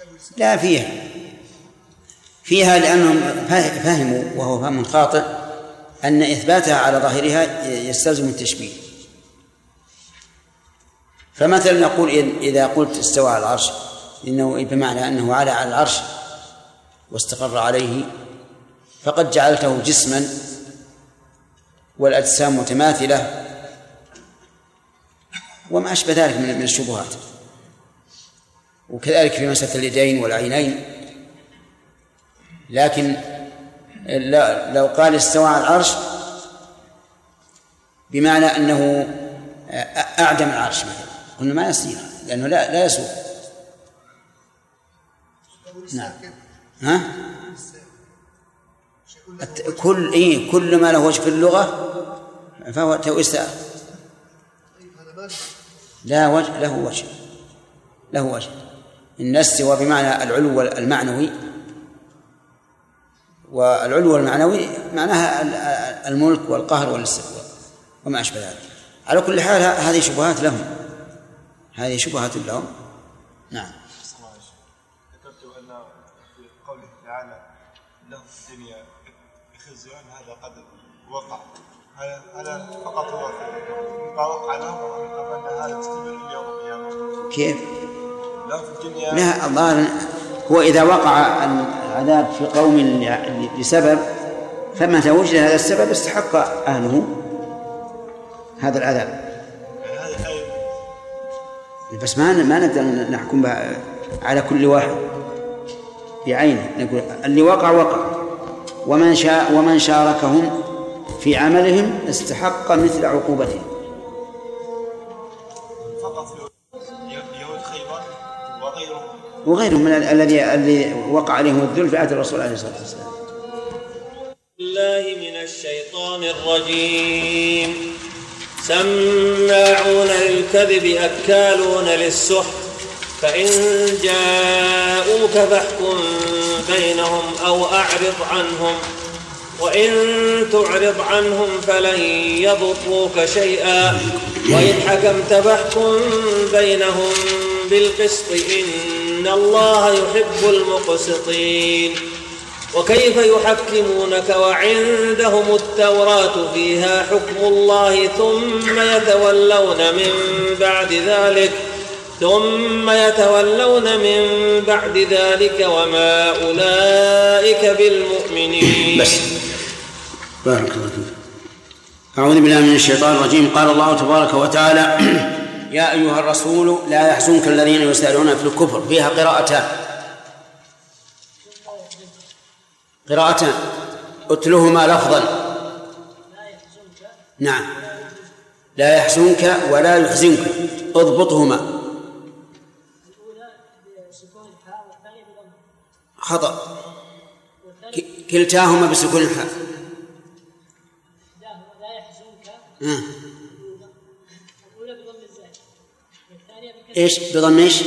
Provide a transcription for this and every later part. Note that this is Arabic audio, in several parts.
لا، فيها لأنهم فهموا، وهو فهم خاطئ، أن إثباتها على ظاهرها يستلزم التشبيه. فمثلا نقول إذا قلت استوى على العرش إنه بمعنى أنه على العرش واستقر عليه، فقد جعلته جسما والأجسام متماثلة وما أشبه ذلك من الشبهات. وكذلك في مسألة اليدين والعينين. لكن لو قال استوى على العرش بمعنى أنه أعدم العرش مثلا، قلنا ما يصير، لأنه لا يسوء. نعم. ها؟ كل ما له وجه في اللغة فهو توسع. لا وجه، له وجه. إن استوى بمعنى العلو المعنوي، والعلو المعنوي معناها الملك والقهر والاستقرار وما أشبه ذلك. على كل حال هذه شبهات لهم. نعم. ذكرت أن في قوله تعالى له في الدنيا خزي، هذا قد وقع. هذا فقط هو وقع له، أن هذا يستمر إلى يوم القيامة. كيف؟ له في الدنيا. لا، الله هو إذا وقع العذاب في قوم لسبب، فمتى وجد هذا السبب استحق أهله هذا العذاب. بس ما نقدر نحكم على كل واحد بعينه. نقول اللي وقع ومن شاركهم في عملهم استحق مثل عقوبتهم. فقط يهود خيبر وغيرهم من الذي وقع عليهم الذل في عهد الرسول عليه الصلاة والسلام. الله من الشيطان الرجيم. سماعون للكذب أكالون للسحت، فإن جاءوك فاحكم بينهم أو أعرض عنهم، وإن تعرض عنهم فلن يضروك شيئا، وإن حكمت فاحكم بينهم بالقسط إن الله يحب المقسطين. وكيف يحكمونك وعندهم التوراة فيها حكم الله ثم يتولون من بعد ذلك وما أولئك بالمؤمنين. بس بارك الله فيك. أعوذ بالله من الشيطان الرجيم. قال الله تبارك وتعالى: يا أيها الرسول لا يحزنك الذين يسارعون في الكفر. فيها قراءتان اتلهما لفظا. نعم، لا يحزنك ولا يحزنك، اضبطهما. خطأ، كلتاهما بسكون الحاء. ايش بضم ايش؟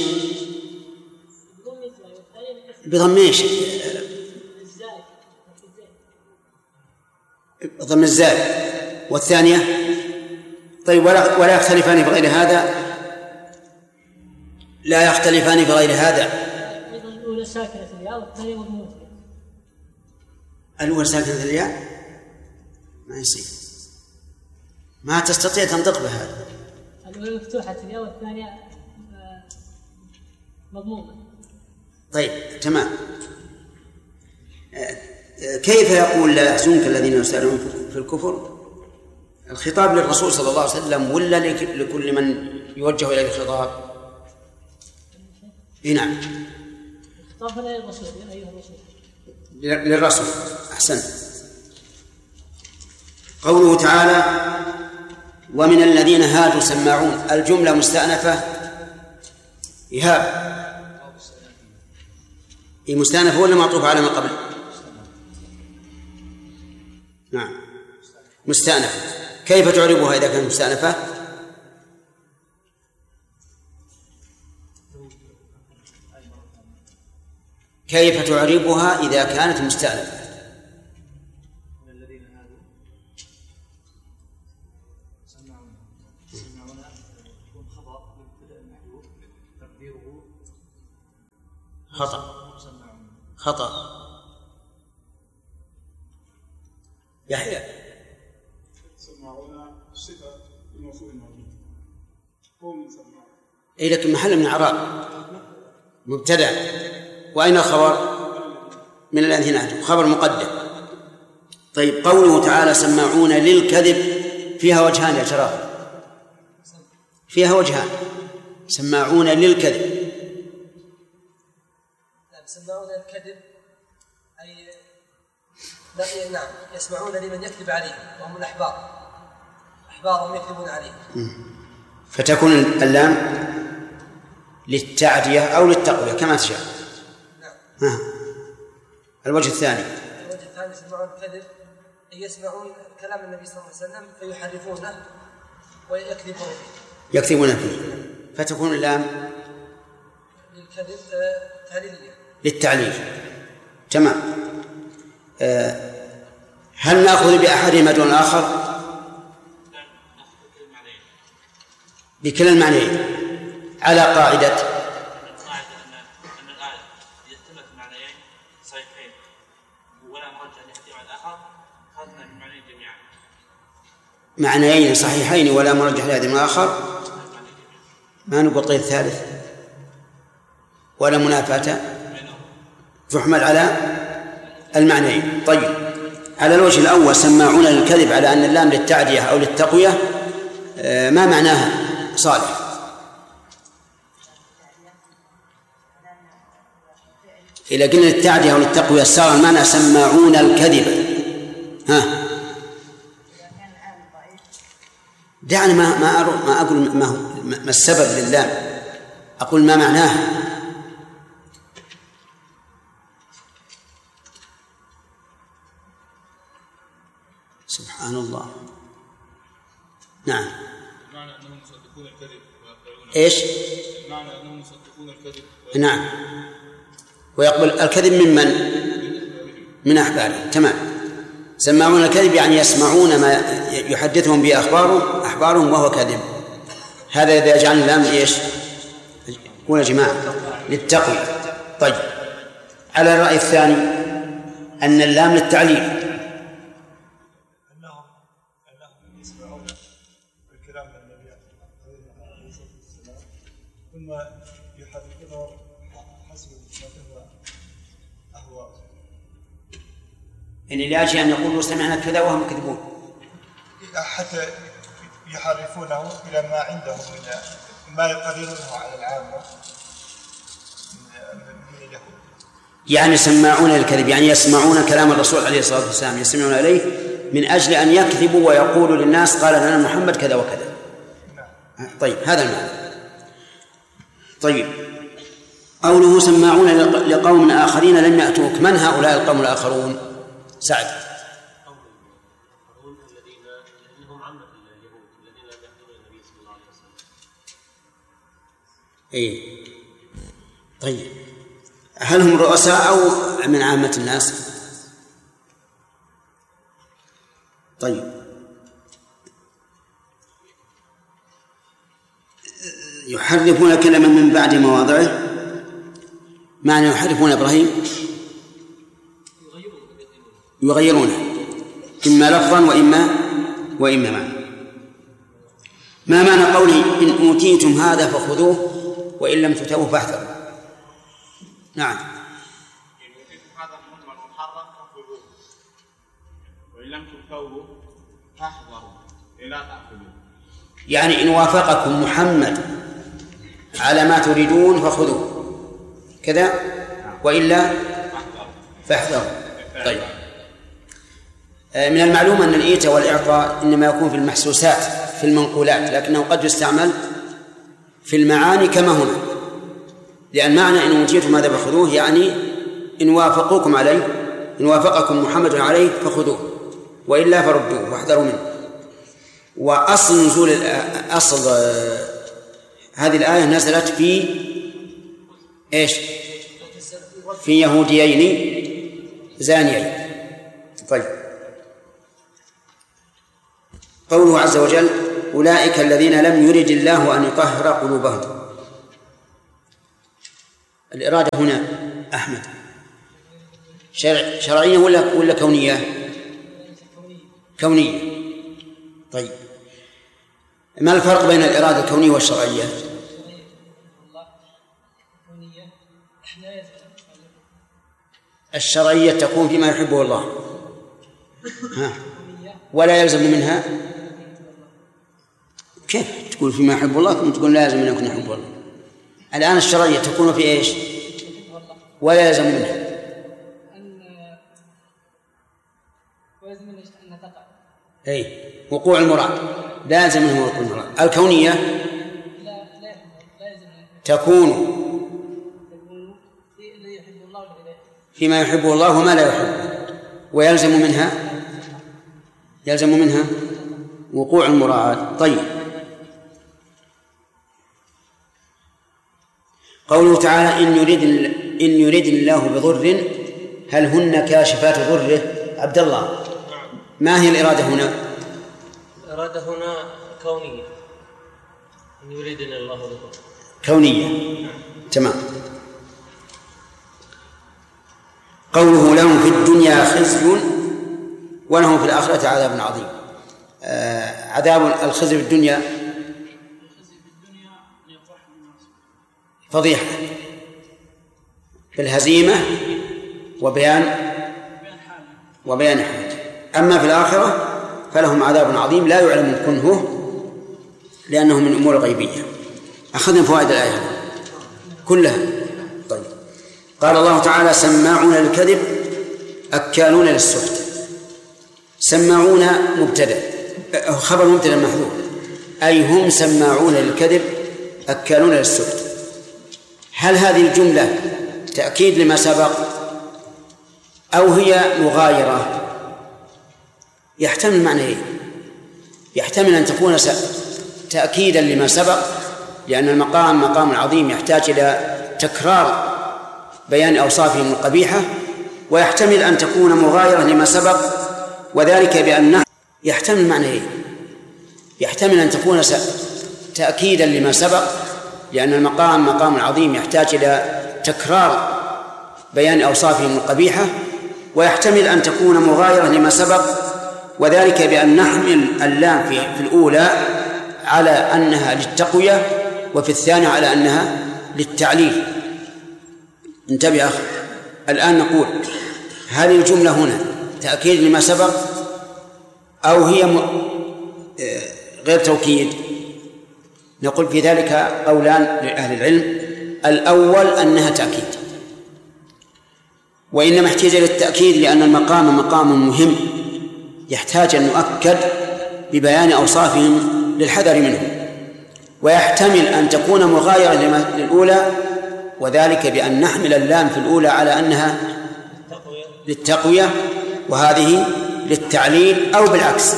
بضم ايش؟ ضم الزاي. والثانية طيب ولا يختلفان في غير هذا. لا يختلفان في غير هذا. الأولى ساكنة الياء والثانية مضمومة. الأولى ساكنة الياء ما يصير، ما تستطيع تنطق بها. الأولى مفتوحة الياء والثانية مضمومة. طيب تمام. كيف يقول لا يحزنك الذين يسارعون في الكفر؟ الخطاب للرسول صلى الله عليه وسلم ولا لكل من يوجه إليه الخطاب؟ نعم، الخطاب للرسول. يا أيها الرسول. للرسول. أحسنت. قوله تعالى: ومن الذين هادوا سماعون. الجملة مستأنفة إيهاب. مستأنفة ولا معطوف على ما قبل؟ نعم مستأنفة. كيف تعربها إذا كانت مستأنفة؟ كيف تعربها إذا كانت مستأنفة؟ خطأ. يحيى سماعون صفة المفعول الموجود قوم سماعون. إيه لكن محل من إعراب مبتدأ. وأين الخبر؟ من الذين هادوا، خبر مقدم. طيب قوله تعالى سماعون للكذب فيها وجهان يا شراب، فيها وجهان. سماعون للكذب، سماعون للكذب أي نعم يسمعون لمن يكذب عليه وهم الأحبار، أحبارهم يكذبون عليه. فتكون اللام للتعدية أو للتقوية كما تشاء. نعم. الوجه الثاني يسمعون الكذب أي يسمعون كلام النبي صلى الله عليه وسلم فيحرفونه ويكذبون فيه. فتكون اللام للكذب تعليلية للتعليل. تمام. هل نأخذ بأحدهما دون الآخر؟ بكلا المعنيين على قاعدة أن الآية يتمت معنيين صحيحين ولا مرجع لأحدهما الآخر، خذنا بمعنيين جميعا. معنيين صحيحين ولا مرجح لأحدهما الآخر، ما نقول طيب الثالث ولا منافاة، تحمل على المعنيين. طيب على الوجه الأول سماعون للكذب على أن اللام للتعدية أو للتقوية، ما معناها صالح؟ إذا قلنا للتعدية أو للتقوية صار المعنى سماعون الكذب. ها دعني ما أقول ما السبب لله، أقول ما معناه. سبحان الله. نعم. معنى أنهم يصدقون الكذب ويقبلون. إيش؟ معنى أنهم يصدقون الكذب. نعم. ويقبل الكذب ممن؟ من أحبارهم. تمام. سماعون الكذب يعني يسمعون ما يحدثهم به أحبارهم وهو كذب. هذا إذا جعلنا اللام إيش؟ قول يا جماعة للتقوية. طيب على الرأي الثاني أن اللام للتعليل، أنهم يسمعون الكلام من النبي عليه الصلاة والسلام ثم يحرفونه حسب ما هو أهواء. يعني لا شيء أن يقولوا سمعنا كذا وهم يكذبون، حتى يحرفونه إلى ما عندهم من ما يقررونه على العامة من اليهود. يعني سماعون الكذب يعني يسمعون كلام الرسول عليه الصلاة والسلام، يسمعون عليه من أجل أن يكذبوا ويقولوا للناس قال لنا محمد كذا وكذا. طيب هذا المعنى. طيب قوله سماعون لقوم آخرين لم يأتوك، من هؤلاء القوم الآخرون؟ سعد. الذين هم عامة اليهود الذين لم يحضروا النبي صلى الله عليه وسلم. إيه طيب هل هم رؤساء أو من عامة الناس؟ طيب يحرفون كلمة من بعد مواضعه، معنى يحرفون إبراهيم يغيرونه إما لفظا وإما معنى. ما معنى قوله إن أوتيتم هذا فخذوه وإن لم تؤتوه فاحذروا؟ نعم. إن أوتيتم هذا مجمل محرم فخذوه وإن لم تؤتوه فاحذروا لا تأخذوه. يعني إن وافقكم محمد على ما تريدون فخذوه كذا وإلا فاحذروا. طيب من المعلوم أن الإيتاء والإعطاء إنما يكون في المحسوسات في المنقولات، لكنه قد يستعمل في المعاني كما هنا، لأن معنى إن أوتيتم هذا فخذوه يعني إن وافقوكم عليه، إن وافقكم محمد عليه فخذوه وإلا فردوه واحذروا منه. وأصل نزول هذه الآية نزلت في إيش؟ في يهوديين زانيين. طيب قوله عز وجل أولئك الذين لم يرد الله أن يطهر قلوبهم، الإرادة هنا أحمد شرعية ولا كونية؟ كونية. طيب ما الفرق بين الإرادة الكونية والشرعية؟ الشرعية تكون فيما يحبه الله ولا يلزم منها. كيف تقول فيما يحب الله ثم تقول لا يلزم منها يكون يحب الله؟ الآن الشرعية تكون في إيش ولا يلزم منها؟ أي وقوع المراد لا يلزم منه وقوع المراد. الكونية تكون فيما يحبه الله وما لا يحبه ويلزم منها وقوع المراعاة. طيب قوله تعالى إن يريد الله بضر هل هن كاشفات ضره؟ عبد الله ما هي الإرادة هنا؟ الإرادة هنا كونية، إن يريدني الله بضر كونية. تمام. قوله لهم في الدنيا خزي ولهم في الآخرة عذاب عظيم. عذاب الخزي في الدنيا فضيحة في الهزيمة وبيان حاجة. أما في الآخرة فلهم عذاب عظيم لا يعلم كنهه لأنه من أمور غيبية. أخذنا فوائد الآية كلها. طيب قال الله تعالى سماعون للكذب أكالون للسحت. سماعون مبتدأ خبر مبتدأ محذوف أي هم سماعون للكذب أكالون للسحت. هل هذه الجملة تأكيد لما سبق أو هي مغايرة؟ يحتمل معنيين. يحتمل أن تكون تأكيدا لما سبق لأن المقام مقام عظيم يحتاج إلى تكرار بيان أوصافهم القبيحة، ويحتمل أن تكون مغايرة لما سبق وذلك بأن يحتمل معنيين. يحتمل أن تكون تأكيدا لما سبق لأن المقام مقام عظيم يحتاج إلى تكرار بيان أوصافهم القبيحة، ويحتمل أن تكون مغايرة لما سبق وذلك بأن نحمل اللام في الأولى على أنها للتقوية وفي الثانية على أنها للتعليل. انتبه أخي. الآن نقول هذه الجملة هنا تأكيد لما سبق أو هي غير توكيد؟ نقول في ذلك قولان لأهل العلم. الأول أنها تأكيد، وإنما احتاج للتأكيد لأن المقام مقام مهم يحتاج أن نؤكد ببيان أوصافهم للحذر منه، ويحتمل أن تكون مغايرة للأولى وذلك بأن نحمل اللام في الأولى على أنها للتقوية وهذه للتعليل أو بالعكس.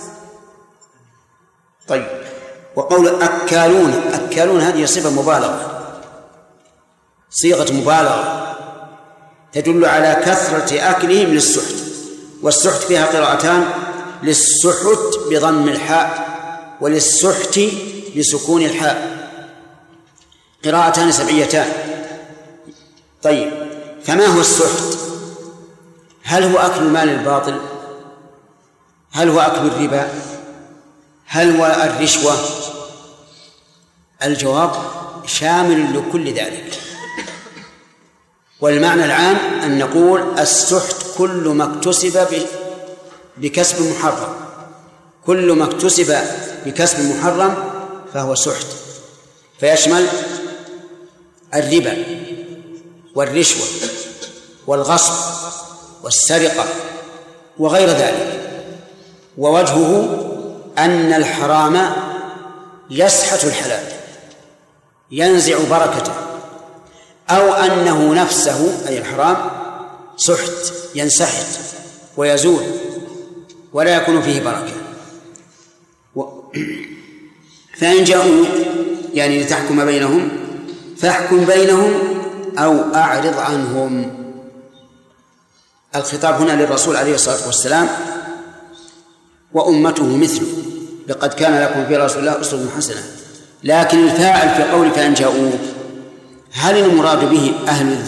طيب وقول أكالون هذه صفة مبالغة، صيغة مبالغة تدل على كثرة أكلهم للسحت. والسحت فيها قراءتان، للسحت بضم الحاء وللسحت بسكون الحاء، قراءتان سبعيتان. طيب فما هو السحت؟ هل هو أكل المال الباطل؟ هل هو أكل الربا؟ هل هو الرشوة؟ الجواب شامل لكل ذلك. والمعنى العام أن نقول السحت كل ما اكتسب بكسب محرم، كل ما اكتسب بكسب محرم فهو سحت، فيشمل الربا والرشوة والغصب والسرقة وغير ذلك. ووجهه أن الحرام يسحت الحلال ينزع بركته، أو أنه نفسه أي الحرام سحت ينسحت ويزول ولا يكون فيه بركة. فإن جاءوا يعني لتحكم بينهم فاحكم بينهم أو أعرض عنهم. الخطاب هنا للرسول عليه الصلاة والسلام وأمته مثله، لقد كان لكم في رسول الله أسوة حسنة. لكن الفاعل في قول فإن جاءوا هل المراد به أهل